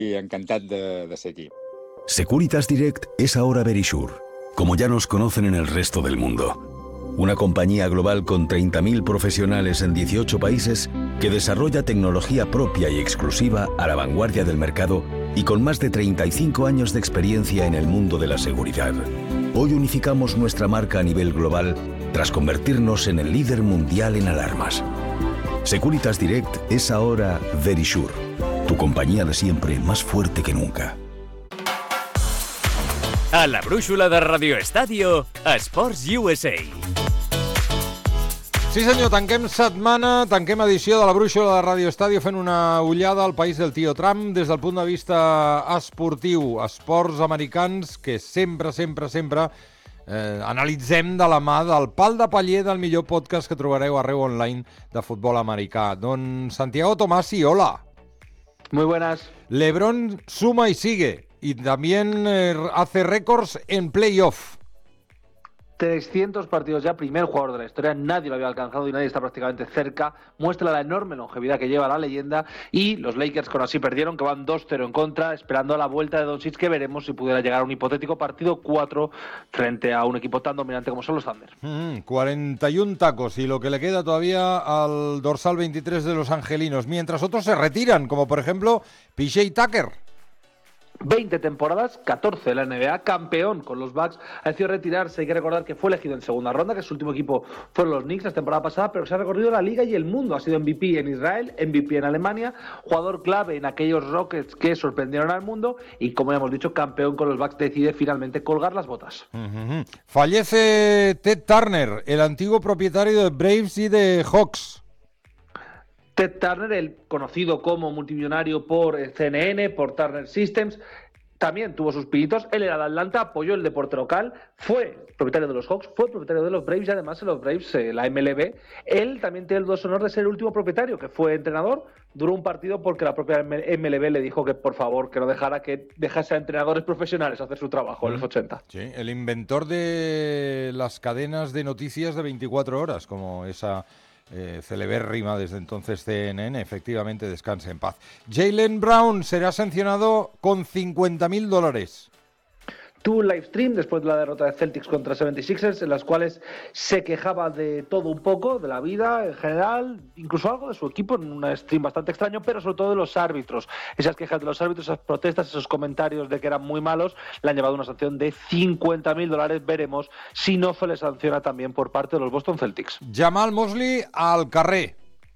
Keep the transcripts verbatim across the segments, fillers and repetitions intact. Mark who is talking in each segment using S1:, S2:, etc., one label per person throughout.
S1: y encantado de, de ser aquí.
S2: Securitas Direct es ahora Verisure, como ya nos conocen en el resto del mundo. Una compañía global con treinta mil profesionales en dieciocho países que desarrolla tecnología propia y exclusiva a la vanguardia del mercado y con más de treinta y cinco años de experiencia en el mundo de la seguridad. Hoy unificamos nuestra marca a nivel global tras convertirnos en el líder mundial en alarmas. Securitas Direct es ahora Verisure, tu compañía de siempre más fuerte que nunca.
S3: A la brúixola de Radio Estadio, Esports U S A.
S4: Sí senyor, tanquem setmana, tanquem edició de la brúixola de Radio Estadio fent una ullada al país del tio Trump des del punt de vista esportiu, esports americans que sempre, sempre, sempre eh, analitzem de la mà del pal de paller del millor podcast que trobareu arreu online de futbol americà. Don Santiago Tomasi, hola.
S5: Muy buenas.
S4: LeBron suma y sigue. Y también eh, hace récords en playoff.
S5: trescientos partidos ya, primer jugador de la historia, nadie lo había alcanzado y nadie está prácticamente cerca. Muestra la enorme longevidad que lleva la leyenda y los Lakers con así perdieron, que van dos cero en contra, esperando a la vuelta de Doncic, que veremos si pudiera llegar a un hipotético partido cuatro frente a un equipo tan dominante como son los Thunder.
S4: Mm, cuarenta y uno tacos y lo que le queda todavía al dorsal veintitrés de los angelinos, mientras otros se retiran, como por ejemplo P J Tucker.
S5: veinte temporadas, catorce de la N B A, campeón con los Bucks, ha decidido retirarse. Hay que recordar que fue elegido en segunda ronda, que su último equipo fueron los Knicks la temporada pasada, pero se ha recorrido la liga y el mundo. Ha sido M V P en Israel, M V P en Alemania, jugador clave en aquellos Rockets que sorprendieron al mundo y, como ya hemos dicho, campeón con los Bucks. Decide finalmente colgar las botas.
S4: Uh-huh. Fallece Ted Turner, el antiguo propietario de Braves y de Hawks.
S5: Ted Turner, el conocido como multimillonario por C N N, por Turner Systems, también tuvo sus pinitos. Él era de Atlanta, apoyó el deporte local, fue propietario de los Hawks, fue propietario de los Braves y además en los Braves, eh, la M L B, él también tiene el dos honor de ser el último propietario, que fue entrenador. Duró un partido porque la propia M L B le dijo que por favor que no dejara que dejase a entrenadores profesionales hacer su trabajo en los ochenta.
S4: Sí, el inventor de las cadenas de noticias de veinticuatro horas, como esa Eh, celebérrima desde entonces C N N, efectivamente, descanse en paz. Jaylen Brown será sancionado con cincuenta mil dólares.
S5: Tuvo un live stream después de la derrota de Celtics contra setenta y seis ers en las cuales se quejaba de todo un poco, de la vida en general, incluso algo de su equipo, en un stream bastante extraño, pero sobre todo de los árbitros. Esas quejas de los árbitros, esas protestas, esos comentarios de que eran muy malos, le han llevado una sanción de cincuenta mil dólares. Veremos si no se le sanciona también por parte de los Boston Celtics.
S4: Jamal Mosley al carré.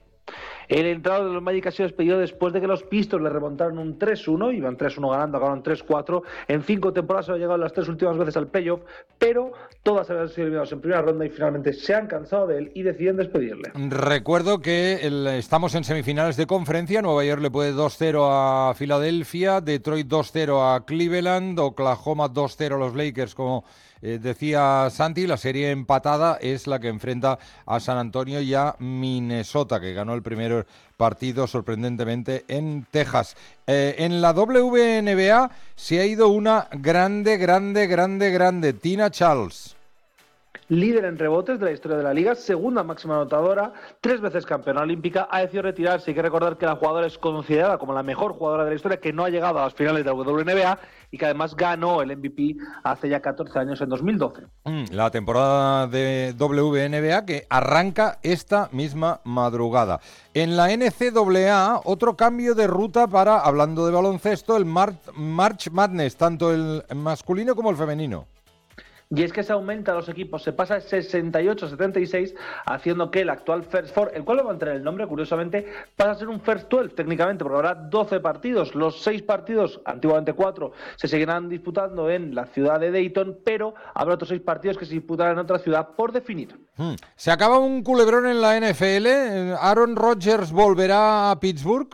S5: El entrado de los Magic ha sido despedido después de que los Pistons le remontaron un tres uno, iban tres uno ganando, acabaron tres cuatro. En cinco temporadas se han llegado las tres últimas veces al playoff, pero todas habían sido eliminadas en primera ronda y finalmente se han cansado de él y deciden despedirle.
S4: Recuerdo que el, estamos en semifinales de conferencia. Nueva York le puede dos cero a Filadelfia, Detroit dos cero a Cleveland, Oklahoma dos cero a los Lakers, como Eh, decía Santi. La serie empatada es la que enfrenta a San Antonio y a Minnesota, que ganó el primer partido sorprendentemente en Texas. Eh, en la W N B A se ha ido una grande, grande, grande, grande, Tina Charles.
S5: Líder en rebotes de la historia de la liga, segunda máxima anotadora, tres veces campeona olímpica, ha decidido retirarse. Hay que recordar que la jugadora es considerada como la mejor jugadora de la historia, que no ha llegado a las finales de la W N B A y que además ganó el M V P hace ya catorce años, en dos mil doce.
S4: La temporada de W N B A que arranca esta misma madrugada. En la N C A A, otro cambio de ruta para, hablando de baloncesto, el Mar- March Madness, tanto el masculino como el femenino.
S5: Y es que se aumenta a los equipos, se pasa de sesenta y ocho a setenta y seis, haciendo que el actual First Four, el cual va a mantener el nombre, curiosamente, pasa a ser un First doce técnicamente, porque habrá doce partidos. Los seis partidos, antiguamente cuatro, se seguirán disputando en la ciudad de Dayton, pero habrá otros seis partidos que se disputarán en otra ciudad por definir.
S4: Hmm. Se acaba un culebrón en la N F L. ¿Aaron Rodgers volverá a Pittsburgh?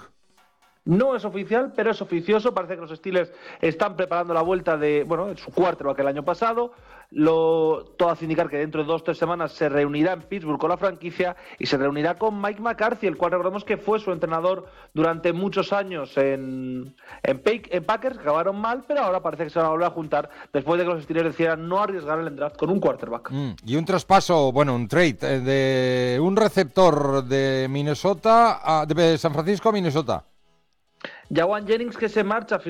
S5: No es oficial, pero es oficioso. Parece que los Steelers están preparando la vuelta de, bueno, de su quarterback el año pasado. Lo, todo hace indicar que dentro de dos o tres semanas se reunirá en Pittsburgh con la franquicia y se reunirá con Mike McCarthy, el cual recordemos que fue su entrenador durante muchos años en, en, Pake, en Packers, que acabaron mal, pero ahora parece que se van a volver a juntar después de que los Steelers decidieran no arriesgar el draft con un quarterback.
S4: Mm, y un traspaso, bueno, un trade eh, de un receptor de Minnesota, a, de San Francisco a Minnesota.
S5: Jawan Jennings, que se marcha